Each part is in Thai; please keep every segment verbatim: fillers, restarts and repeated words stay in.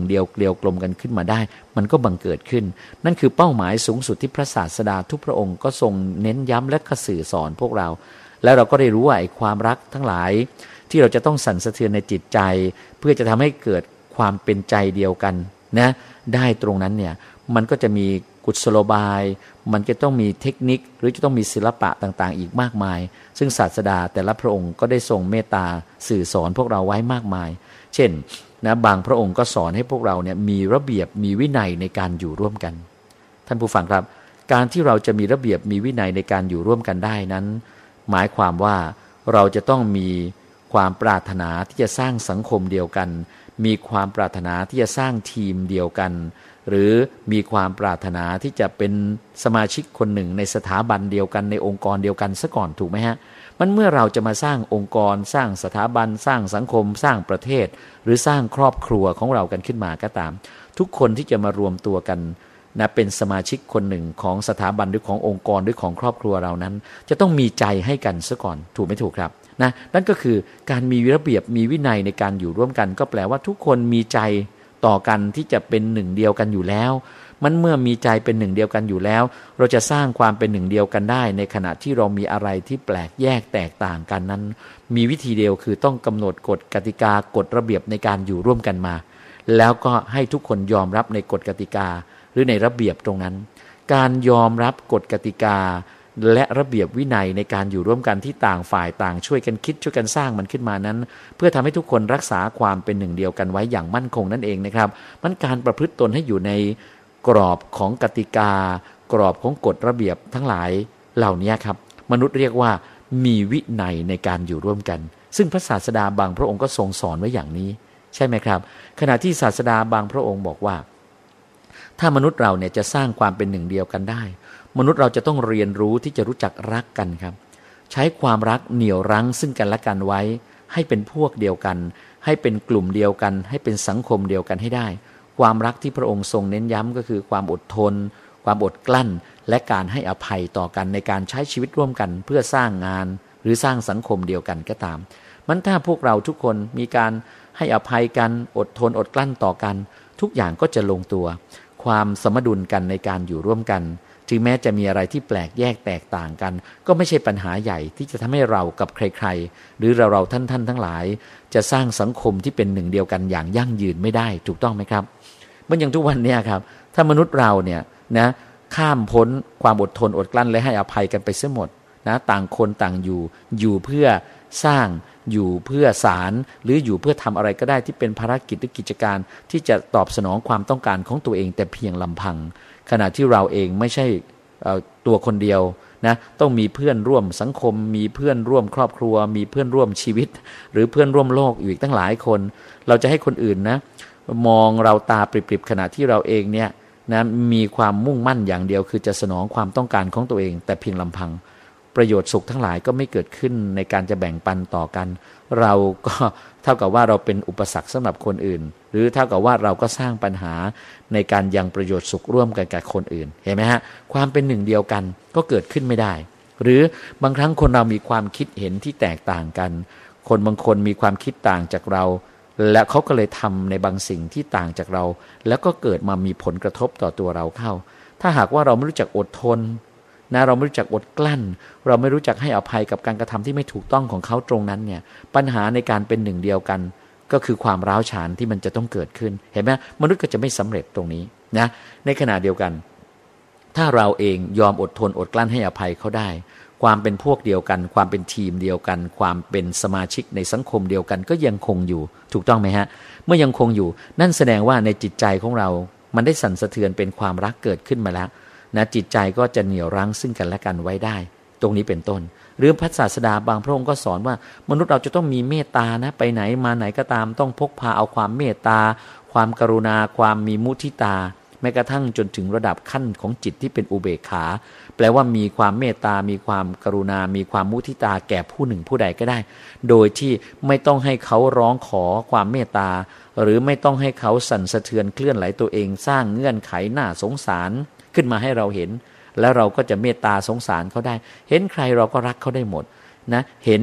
เดียวเกลียวกลมกันขึ้นมาได้มันก็บังเกิดขึ้นนั่นคือเป้าหมายสูงสุดที่พระศาสดาทุกพระองค์ก็ทรงเน้นย้ำและสื่อสอนพวกเราแล้วเราก็ได้รู้ว่าไอ้ความรักทั้งหลายที่เราจะต้องสั่นสะเทือนในจิตใจเพื่อจะทำให้เกิดความเป็นใจเดียวกันนะได้ตรงนั้นเนี่ยมันก็จะมีกุศโลบายมันจะต้องมีเทคนิคหรือจะต้องมีศิลปะต่างๆอีกมากมายซึ่งศาสดาแต่ละพระองค์ก็ได้ทรงเมตตาสื่อสอนพวกเราไว้มากมายเช่นนะบางพระองค์ก็สอนให้พวกเราเนี่ยมีระเบียบมีวินัยในการอยู่ร่วมกันท่านผู้ฟังครับการที่เราจะมีระเบียบมีวินัยในการอยู่ร่วมกันได้นั้นหมายความว่าเราจะต้องมีความปรารถนาที่จะสร้างสังคมเดียวกันมีความปรารถนาที่จะสร้างทีมเดียวกันหรือมีความปรารถนาที่จะเป็นสมาชิกคนหนึ่งในสถาบันเดียวกันในองค์กรเดียวกันซะก่อนถูกไหมฮะมันเมื่อเราจะมาสร้างองค์กรสร้างสถาบันสร้างสังคมสร้างประเทศหรือสร้างครอบครัวของเรากันขึ้นมาก็ตามทุกคนที่จะมารวมตัวกันนะเป็นสมาชิกคนหนึ่งของสถาบันหรือขององค์กรหรือของครอบครัวเรานั้นจะต้องมีใจให้กันซะก่อนถูกไม่ถูกครับนะนั่นก็คือการมีระเบียบมีวินัยในการอยู่ร่วมกันก็แปลว่าทุกคนมีใจต่อกันที่จะเป็นหนึ่งเดียวกันอยู่แล้วมันเมื่อมีใจเป็นหนึ่งเดียวกันอยู่แล้วเราจะสร้างความเป็นหนึ่งเดียวกันได้ในขณะที่เรามีอะไรที่แปลกแยกแตกต่างกันนั้นมีวิธีเดียวคือต้องกำหนดกฎกติกากฎระเบียบในการอยู่ร่วมกันมาแล้วก็ให้ทุกคนยอมรับในกฎกติกาหรือในระเบียบตรงนั้นการยอมรับกฎกติกาและระเบียบวินัยในการอยู่ร่วมกันที่ต่างฝ่ายต่างช่วยกันคิดช่วยกันสร้างมันขึ้นมานั้นเพื่อทำให้ทุกคนรักษาความเป็นหนึ่งเดียวกันไว้อย่างมั่นคงนั่นเองนะครับมันการประพฤติตนให้อยู่ในกรอบของกติกากรอบของกฎระเบียบทั้งหลายเหล่านี้ครับมนุษย์เรียกว่ามีวินัยในการอยู่ร่วมกันซึ่งพระศาสดาบางพระองค์ก็ทรงสอนไว้อย่างนี้ใช่ไหมครับขณะที่ศาสดาบางพระองค์บอกว่าถ้ามนุษย์เราเนี่ยจะสร้างความเป็นหนึ่งเดียวกันได้มนุษย์เราจะต้องเรียนรู้ที่จะรู้จักรักกันครับใช้ความรักเหนี่ยวรั้งซึ่งกันและกันไว้ให้เป็นพวกเดียวกันให้เป็นกลุ่มเดียวกันให้เป็นสังคมเดียวกันให้ได้ความรักที่พระองค์ทรงเน้นย้ำก็คือความอดทนความอดกลั้นและการให้อภัยต่อกันในการใช้ชีวิตร่วมกันเพื่อสร้างงานหรือสร้างสังคมเดียวกันก็ตามมันถ้าพวกเราทุกคนมีการให้อภัยกันอดทนอดกลั้นต่อกันทุกอย่างก็จะลงตัวความสมดุลกันในการอยู่ร่วมกันถึงแม้จะมีอะไรที่แปลกแยกแตกต่างกันก็ไม่ใช่ปัญหาใหญ่ที่จะทำให้เรากับใครๆหรือเราเราท่านท่านทั้งหลายจะสร้างสังคมที่เป็นหนึ่งเดียวกันอย่างยั่งยืนไม่ได้ถูกต้องไหมครับเมื่ออย่างทุกวันนี้ครับถ้ามนุษย์เราเนี่ยนะข้ามพ้นความอดทนอดกลั้นและให้อภัยกันไปเสียหมดนะต่างคนต่างอยู่อยู่เพื่อสร้างอยู่เพื่อสารหรืออยู่เพื่อทำอะไรก็ได้ที่เป็นภารกิจหรือกิจการที่จะตอบสนองความต้องการของตัวเองแต่เพียงลำพังขณะที่เราเองไม่ใช่ตัวคนเดียวนะต้องมีเพื่อนร่วมสังคมมีเพื่อนร่วมครอบครัวมีเพื่อนร่วมชีวิตหรือเพื่อนร่วมโลกอีกตั้งหลายคนเราจะให้คนอื่นนะมองเราตาปริบๆขณะที่เราเองเนี่ยนะมีความมุ่งมั่นอย่างเดียวคือจะสนองความต้องการของตัวเองแต่เพียงลำพังประโยชน์สุขทั้งหลายก็ไม่เกิดขึ้นในการจะแบ่งปันต่อกันเราก็เท่ากับว่าเราเป็นอุปสรรคสำหรับคนอื่นหรือเท่ากับว่าเราก็สร้างปัญหาในการยังประโยชน์สุขร่วมกันกับคนอื่นเห็นไหมฮะความเป็นหนึ่งเดียวกันก็เกิดขึ้นไม่ได้หรือบางครั้งคนเรามีความคิดเห็นที่แตกต่างกันคนบางคนมีความคิดต่างจากเราและเขาก็เลยทำในบางสิ่งที่ต่างจากเราแล้วก็เกิดมามีผลกระทบต่อตัวเราเข้าถ้าหากว่าเราไม่รู้จักอดทนนะเราไม่รู้จักอดกลั้นเราไม่รู้จักให้อภัยกับการกระทำที่ไม่ถูกต้องของเขาตรงนั้นเนี่ยปัญหาในการเป็นหนึ่งเดียวกันก็คือความร้าวฉานที่มันจะต้องเกิดขึ้นเห็นไหมมนุษย์ก็จะไม่สำเร็จตรงนี้นะในขณะเดียวกันถ้าเราเองยอมอดทนอดกลั้นให้อภัยเขาได้ความเป็นพวกเดียวกันความเป็นทีมเดียวกันความเป็นสมาชิกในสังคมเดียวกันก็ยังคงอยู่ถูกต้องไหมฮะเมื่อยังคงอยู่นั่นแสดงว่าในจิตใจของเรามันได้สั่นสะเทือนเป็นความรักเกิดขึ้นมาแล้วนะจิตใจก็จะเหนี่ยวรั้งซึ่งกันและกันไว้ได้ตรงนี้เป็นต้นหรือพระศาสดาบางพระองค์ก็สอนว่ามนุษย์เราจะต้องมีเมตตานะไปไหนมาไหนก็ตามต้องพกพาเอาความเมตตาความกรุณาความมีมุทิตาแม้กระทั่งจนถึงระดับขั้นของจิตที่เป็นอุเบกขาแปลว่ามีความเมตตามีความกรุณามีความมุทิตาแก่ผู้หนึ่งผู้ใดก็ได้โดยที่ไม่ต้องให้เขาร้องขอความเมตตาหรือไม่ต้องให้เขาสั่นสะเทือนเคลื่อนไหวตัวเองสร้างเงื่อนไขน่าสงสารขึ้นมาให้เราเห็นแล้วเราก็จะเมตตาสงสารเขาได้เห็นใครเราก็รักเขาได้หมดนะเห็น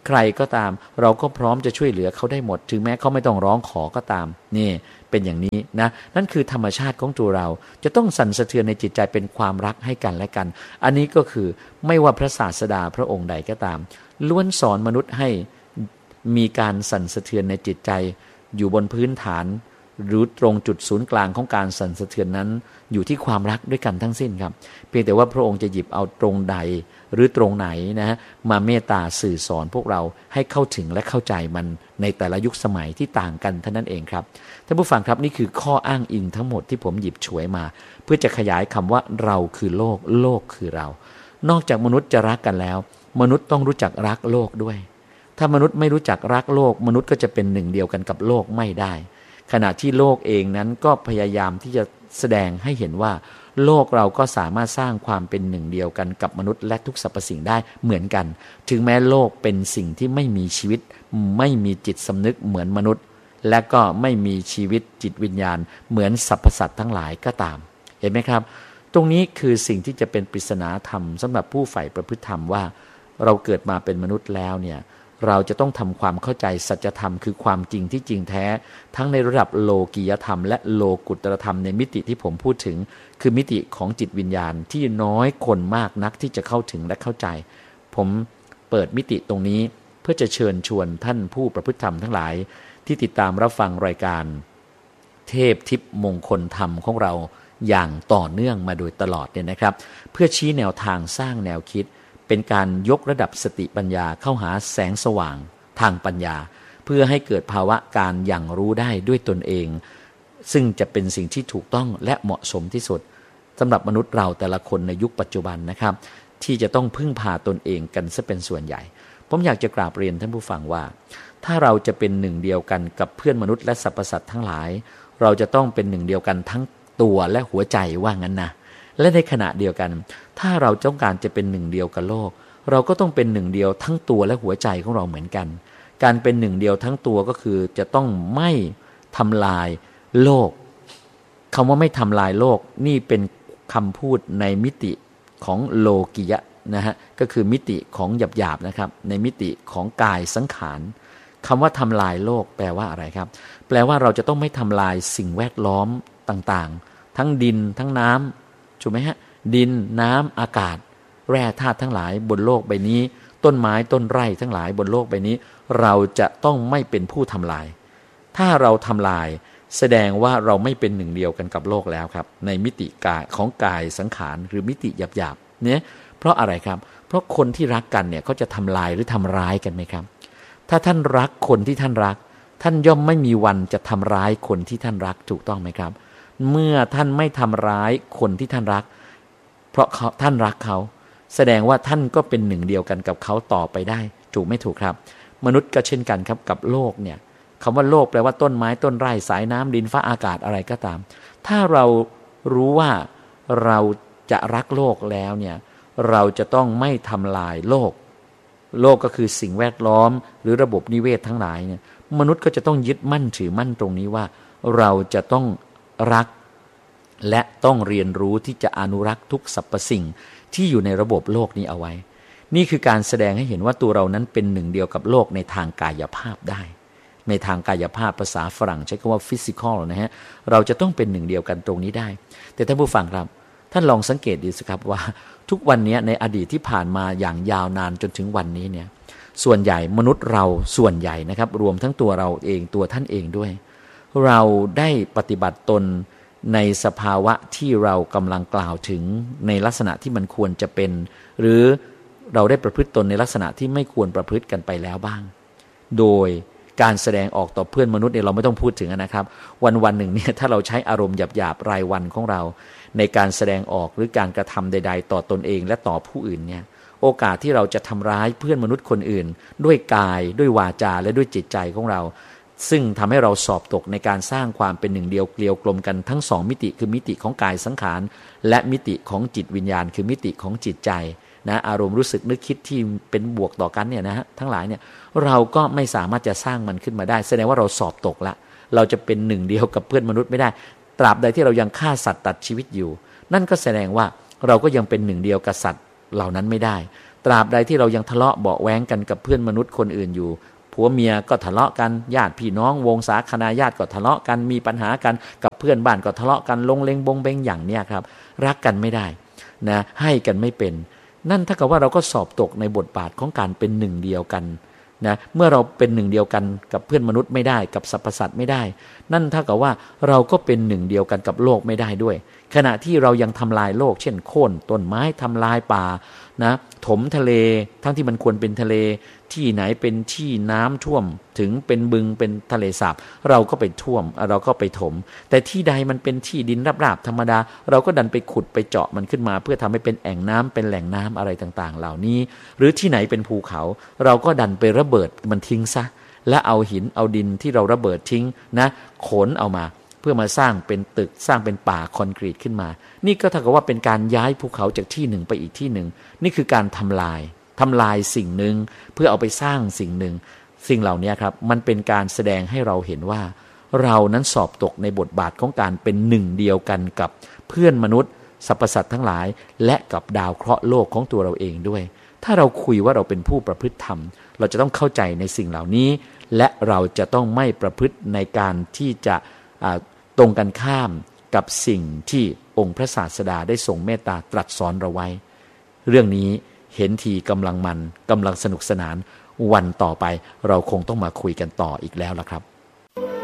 ใครก็ตามเราก็พร้อมจะช่วยเหลือเขาได้หมดถึงแม้เขาไม่ต้องร้องขอก็ตามนี่เป็นอย่างนี้นะนั่นคือธรรมชาติของตัวเราจะต้องสั่นสะเทือนในจิตใจเป็นความรักให้กันและกันอันนี้ก็คือไม่ว่าพระศาสดาพระองค์ใดก็ตามล้วนสอนมนุษย์ให้มีการสั่นสะเทือนในจิตใจอยู่บนพื้นฐานหรือตรงจุดศูนย์กลางของการสั่นสะเทือนนั้นอยู่ที่ความรักด้วยกันทั้งสิ้นครับเพียงแต่ว่าพระองค์จะหยิบเอาตรงใดหรือตรงไหนนะฮะมาเมตตาสื่อสอนพวกเราให้เข้าถึงและเข้าใจมันในแต่ละยุคสมัยที่ต่างกันเท่านั้นเองครับท่านผู้ฟังครับนี่คือข้ออ้างอิงทั้งหมดที่ผมหยิบฉวยมาเพื่อจะขยายคำว่าเราคือโลกโลกคือเรานอกจากมนุษย์จะรักกันแล้วมนุษย์ต้องรู้จักรักโลกด้วยถ้ามนุษย์ไม่รู้จักรักโลกมนุษย์ก็จะเป็นหนึ่งเดียวกันกับโลกไม่ได้ขณะที่โลกเองนั้นก็พยายามที่จะแสดงให้เห็นว่าโลกเราก็สามารถสร้างความเป็นหนึ่งเดียวกันกับมนุษย์และทุกสรรพสิ่งได้เหมือนกันถึงแม้โลกเป็นสิ่งที่ไม่มีชีวิตไม่มีจิตสำนึกเหมือนมนุษย์และก็ไม่มีชีวิตจิตวิญญาณเหมือนสรรพสัตว์ทั้งหลายก็ตามเห็นไหมครับตรงนี้คือสิ่งที่จะเป็นปริศนาธรรมสำหรับผู้ใฝ่ประพฤติธรรมว่าเราเกิดมาเป็นมนุษย์แล้วเนี่ยเราจะต้องทำความเข้าใจสัจธรรมคือความจริงที่จริงแท้ทั้งในระดับโลกียธรรมและโลกุตตรธรรมในมิติที่ผมพูดถึงคือมิติของจิตวิญญาณที่น้อยคนมากนักที่จะเข้าถึงและเข้าใจผมเปิดมิติตรงนี้เพื่อจะเชิญชวนท่านผู้ประพฤติธรรมทั้งหลายที่ติดตามรับฟังรายการเทพทิพย์มงคลธรรมของเราอย่างต่อเนื่องมาโดยตลอดเนี่ยนะครับเพื่อชี้แนวทางสร้างแนวคิดเป็นการยกระดับสติปัญญาเข้าหาแสงสว่างทางปัญญาเพื่อให้เกิดภาวะการอย่างรู้ได้ด้วยตนเองซึ่งจะเป็นสิ่งที่ถูกต้องและเหมาะสมที่สุดสำหรับมนุษย์เราแต่ละคนในยุคปัจจุบันนะครับที่จะต้องพึ่งพาตนเองกันซะเป็นส่วนใหญ่ผมอยากจะกราบเรียนท่านผู้ฟังว่าถ้าเราจะเป็นหนึ่งเดียวกันกับเพื่อนมนุษย์และสรรพสัตว์ทั้งหลายเราจะต้องเป็นหนึ่งเดียวกันทั้งตัวและหัวใจว่างั้นนะและในขณะเดียวกันถ้าเราต้องการจะเป็นหนึ่งเดียวกับโลกเราก็ต้องเป็นหนึ่งเดียวทั้งตัวและหัวใจของเราเหมือนกันการเป็นหนึ่งเดียวทั้งตัวก็คือจะต้องไม่ทำลายโลกคำว่าไม่ทำลายโลกนี่เป็นคำพูดในมิติของโลกิยะนะฮะก็คือมิติของหยาบๆนะครับในมิติของกายสังขารคำว่าทำลายโลกแปลว่าอะไรครับแปลว่าเราจะต้องไม่ทำลายสิ่งแวดล้อมต่างๆทั้งดินทั้งน้ำถูกไหมฮะดินน้ำอากาศแร่ธาตุทั้งหลายบนโลกใบนี้ต้นไม้ต้นไร่ทั้งหลายบนโลกใบนี้เราจะต้องไม่เป็นผู้ทำลายถ้าเราทำลายแสดงว่าเราไม่เป็นหนึ่งเดียวกันกับโลกแล้วครับในมิติกายของกายสังขารหรือมิติหยาบๆเนี่ยเพราะอะไรครับเพราะคนที่รักกันเนี่ยเขาจะทำลายหรือทำร้ายกันไหมครับถ้าท่านรักคนที่ท่านรักท่านย่อมไม่มีวันจะทำร้ายคนที่ท่านรักถูกต้องไหมครับเมื่อท่านไม่ทำร้ายคนที่ท่านรักเพราะเขาท่านรักเขาแสดงว่าท่านก็เป็นหนึ่งเดียวกันกับเขาต่อไปได้ถูกไม่ถูกครับมนุษย์ก็เช่นกันครับกับโลกเนี่ยคำว่าโลกแปลว่าต้นไม้ต้นไร่สายน้ำดินฟ้าอากาศอะไรก็ตามถ้าเรารู้ว่าเราจะรักโลกแล้วเนี่ยเราจะต้องไม่ทำลายโลกโลกก็คือสิ่งแวดล้อมหรือระบบนิเวศทั้งหลายเนี่ยมนุษย์ก็จะต้องยึดมั่นถือมั่นตรงนี้ว่าเราจะต้องรักและต้องเรียนรู้ที่จะอนุรักษ์ทุกสรรพสิ่งที่อยู่ในระบบโลกนี้เอาไว้นี่คือการแสดงให้เห็นว่าตัวเรานั้นเป็นหนึ่งเดียวกับโลกในทางกายภาพได้ในทางกายภาพภาษาฝรั่งใช้คำว่า physical นะฮะเราจะต้องเป็นหนึ่งเดียวกันตรงนี้ได้แต่ท่านผู้ฟังครับท่านลองสังเกตดูสิครับว่าทุกวันนี้ในอดีตที่ผ่านมาอย่างยาวนานจนถึงวันนี้เนี่ยส่วนใหญ่มนุษย์เราส่วนใหญ่นะครับรวมทั้งตัวเราเองตัวท่านเองด้วยเราได้ปฏิบัติตนในสภาวะที่เรากำลังกล่าวถึงในลักษณะที่มันควรจะเป็นหรือเราได้ประพฤติตนในลักษณะที่ไม่ควรประพฤติกันไปแล้วบ้างโดยการแสดงออกต่อเพื่อนมนุษย์เนี่ยเราไม่ต้องพูดถึงนะครับวันวันหนึ่งเนี่ยถ้าเราใช้อารมณ์หยาบๆรายวันของเราในการแสดงออกหรือการกระทำใดๆต่อตนเองและต่อผู้อื่นเนี่ยโอกาสที่เราจะทำร้ายเพื่อนมนุษย์คนอื่นด้วยกายด้วยวาจาและด้วยจิตใจของเราซึ่งทำให้เราสอบตกในการสร้างความเป็นหนึ่งเดียวเกลียวกลมกันทั้งสองมิติคือมิติของกายสังขารและมิติของจิตวิญญาณคือมิติของจิตใจนะอารมณ์รู้สึกนึกคิดที่เป็นบวกต่อกันเนี่ยนะฮะทั้งหลายเนี่ยเราก็ไม่สามารถจะสร้างมันขึ้นมาได้แสดงว่าเราสอบตกละเราจะเป็นหนึ่งเดียวกับเพื่อนมนุษย์ไม่ได้ตราบใดที่เรายังฆ่าสัตว์ตัดชีวิตอยู่นั่นก็แสดงว่าเราก็ยังเป็นหนึ่งเดียวกับสัตว์เหล่านั้นไม่ได้ตราบใดที่เรายังทะเลาะเบาะแว้งกันกับเพื่อนมนุษย์คนอื่นอยู่ผัวเมียก็ทะเลาะกันญาติพี่น้องวงศาคณาญาติก็ทะเลาะกันมีปัญหากันกับเพื่อนบ้านก็ทะเลาะกันลงเลงบงเบงอย่างเนี้ยครับรักกันไม่ได้นะให้กันไม่เป็นนั่นถ้ากับว่าเราก็สอบตกในบทบาทของการเป็นหนึ่งเดียวกันนะเมื่อเราเป็นหนึ่งเดียวกันกับเพื่อนมนุษย์ไม่ได้กับสรรพสัตว์ไม่ได้นั่นเท่ากับว่าเราก็เป็นหนึ่งเดียวกันกับโลกไม่ได้ด้วยขณะที่เรายังทำลายโลกเช่นโค่นต้นไม้ทำลายป่านะถมทะเลทั้งที่มันควรเป็นทะเลที่ไหนเป็นที่น้ำท่วมถึงเป็นบึงเป็นทะเลสาบเราก็ไปท่วมเราก็ไปถมแต่ที่ใดมันเป็นที่ดินราบๆธรรมดาเราก็ดันไปขุดไปเจาะมันขึ้นมาเพื่อทำให้เป็นแอ่งน้ำเป็นแหล่งน้ำอะไรต่างๆเหล่านี้หรือที่ไหนเป็นภูเขาเราก็ดันไประเบิดมันทิ้งซะและเอาหินเอาดินที่เราระเบิดทิ้งนะขนเอามาเพื่อมาสร้างเป็นตึกสร้างเป็นป่าคอนกรีตขึ้นมานี่ก็เท่ากับว่าเป็นการย้ายภูเขาจากที่หนึ่งไปอีกที่หนึ่งนี่คือการทำลายทำลายสิ่งหนึ่งเพื่อเอาไปสร้างสิ่งหนึ่งสิ่งเหล่านี้ครับมันเป็นการแสดงให้เราเห็นว่าเรานั้นสอบตกในบทบาทของการเป็นหนึ่งเดียวกันกับเพื่อนมนุษย์สรรพสัตว์ทั้งหลายและกับดาวเคราะห์โลกของตัวเราเองด้วยถ้าเราคุยว่าเราเป็นผู้ประพฤติธรรมเราจะต้องเข้าใจในสิ่งเหล่านี้และเราจะต้องไม่ประพฤติในการที่จะตรงกันข้ามกับสิ่งที่องค์พระศาสดาได้ทรงเมตตาตรัสสอนเราไว้เรื่องนี้เห็นทีกำลังมันกำลังสนุกสนานวันต่อไปเราคงต้องมาคุยกันต่ออีกแล้วล่ะครับ